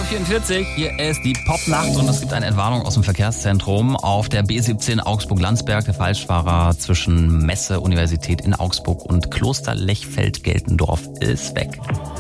9:44 Uhr, hier ist die Popnacht und es gibt eine Entwarnung aus dem Verkehrszentrum. Auf der B17 Augsburg-Landsberg, der Falschfahrer zwischen Messe-Universität in Augsburg und Kloster Lechfeld-Geltendorf ist weg.